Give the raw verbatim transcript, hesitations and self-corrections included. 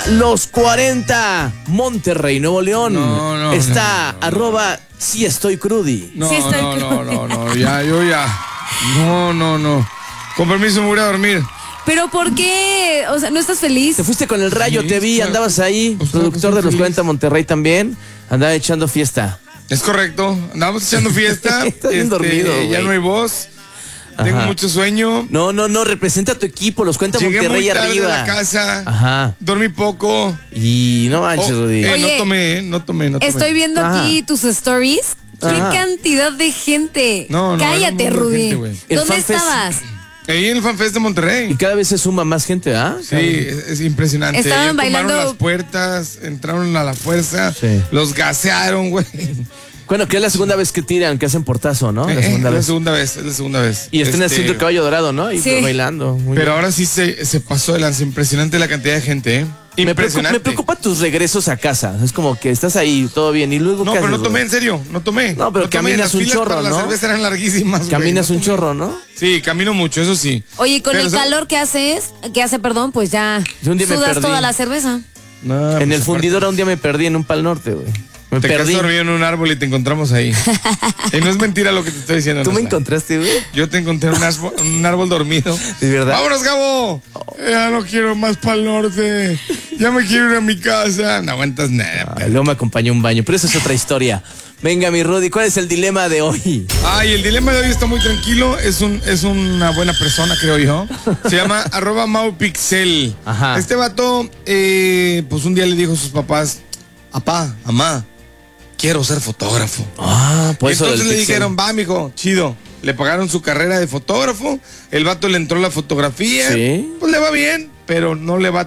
arroba los cuarenta Monterrey, Nuevo León. No, no, Está no, no, arroba si estoy crudi. No, Sí estoy no, cruda. no, no, no, ya, yo ya. No, no, no. Con permiso, me voy a dormir. ¿Pero por qué? O sea, ¿no estás feliz? Te fuiste con el rayo, Sí, te vi, claro. andabas ahí. Pues claro que Productor soy de los feliz. cuarenta Monterrey también. Andaba echando fiesta. Es correcto. Andamos echando fiesta. Estás bien dormido, Ya güey. no hay voz. Tengo Ajá. mucho sueño. No, no, no, representa a tu equipo, los cuenta Llegué Monterrey muy tarde arriba. a la casa. Ajá. Dormí poco. Y no manches, Oh, Rudy. eh, Oye, no tomé, eh, no tomé, no tomé. Estoy viendo Ajá. aquí tus stories. ¡Qué Ajá. cantidad de gente! No, no, Cállate, era un montón de Rudy. gente, güey. El ¿Dónde FanFest- estabas? Ahí en el FanFest de Monterrey. Y cada vez se suma más gente, ¿ah? Sí, es, es impresionante. Estaban Ellos tomaron bailando- las puertas, entraron a la fuerza, Sí. los gasearon, güey. Bueno, que es la segunda vez que tiran, que hacen portazo, ¿no? La Eh, segunda es la vez. segunda vez, es la segunda vez. Y están Este, haciendo el caballo dorado, ¿no? Y Sí. bailando. Muy Pero bien. ahora sí se, se pasó de lanza. Impresionante la cantidad de gente, ¿eh? Me preocupa, Impresionante. me preocupa tus regresos a casa. Es como que estás ahí, todo bien. Y luego, No, ¿qué pero no haces, tomé, güey? en serio, no tomé. No, pero tomé. caminas Las un filas chorro, para ¿no? La cerveza eran larguísimas, güey. Caminas No un tomé. chorro, ¿no? Sí, camino mucho, eso sí. Oye, con Pero, el o sea, calor que haces, que hace, perdón, pues ya Yo un día me sudas perdí. toda la cerveza. No, En pues, el fundidor un día me perdí en un Pal Norte, güey. Me Te perdí. quedaste dormido en un árbol y te encontramos ahí. Y no es mentira lo que te estoy diciendo. ¿Tú me Nasa. encontraste, güey? Yo te encontré en un árbol, un árbol dormido. ¿De verdad? ¡Vámonos, Gabo! Ya no quiero más pa'l norte. Ya me quiero ir a mi casa. No aguantas nada. Ay, luego me acompañó un baño, pero esa es otra historia. Venga, mi Rudy, ¿cuál es el dilema de hoy? Ay, el dilema de hoy está muy tranquilo. Es un es una buena persona, creo yo. Se llama arroba maupixel. Ajá. Este vato, eh, pues un día le dijo a sus papás, papá, mamá, quiero ser fotógrafo. Ah, Y pues eso entonces del le pixel. dijeron, va, mijo, chido. Le pagaron su carrera de fotógrafo. El vato le entró la fotografía. Sí. Pues le va bien, pero no le va